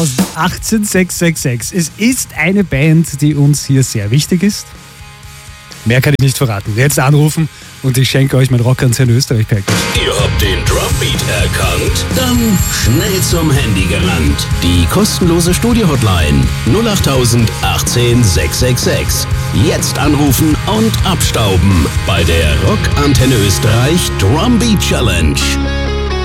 18666. Es ist eine Band, die uns hier sehr wichtig ist. Mehr kann ich nicht verraten. Jetzt anrufen und ich schenke euch mein Rockantenne Österreich-Pack. Ihr habt den Drumbeat erkannt? Dann schnell zum Handy gerannt. Die kostenlose Studio-Hotline 08000 18 666. Jetzt anrufen und abstauben bei der Rockantenne Österreich Drumbeat Challenge.